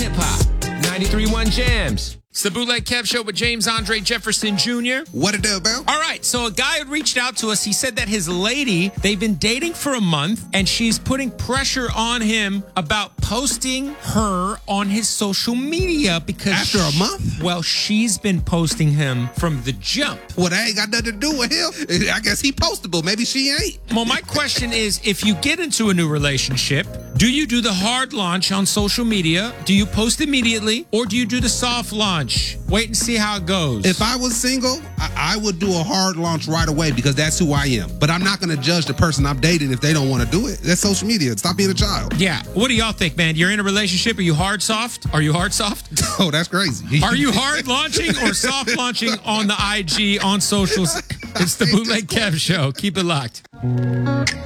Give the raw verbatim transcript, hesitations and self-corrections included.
hip hop. ninety-three point one Jams. It's the Bootleg Kev Show with James Andre Jefferson Junior What it do, Bill? All right, so a guy had reached out to us. He said that his lady, they've been dating for a month, and she's putting pressure on him about posting her on his social media because... After a month? Well, she's been posting him from the jump. Well, that ain't got nothing to do with him. I guess he postable. Maybe she ain't. Well, my question is, if you get into a new relationship, do you do the hard launch on social media? Do you post immediately? Or do you do the soft launch? Wait and see how it goes. If I was single, I, I would do a hard launch right away because that's who I am. But I'm not going to judge the person I'm dating if they don't want to do it. That's social media. Stop being a child. Yeah. What do y'all think, man? You're in a relationship. Are you hard soft? Are you hard soft? Oh, that's crazy. Are you hard launching or soft launching on the I G, on socials? It's the Bootleg Kev Show. Keep it locked.